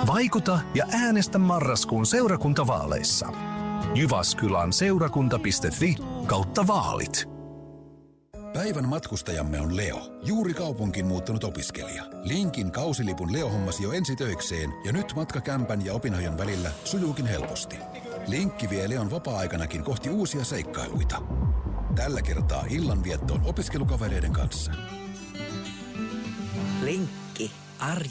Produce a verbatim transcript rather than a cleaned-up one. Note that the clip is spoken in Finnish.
Vaikuta ja äänestä marraskuun seurakuntavaaleissa. Jyväskylän seurakunta piste fi kautta vaalit. Päivän matkustajamme on Leo, juuri kaupunkiin muuttanut opiskelija. Linkin kausilipun Leo hommasi jo ensi töikseen ja nyt matka kämpän ja opinahjon välillä sujuukin helposti. Linkki vie Leon vapaa-aikanakin kohti uusia seikkailuita. Tällä kertaa illanviettoon opiskelukavereiden kanssa. Linkki. Arjen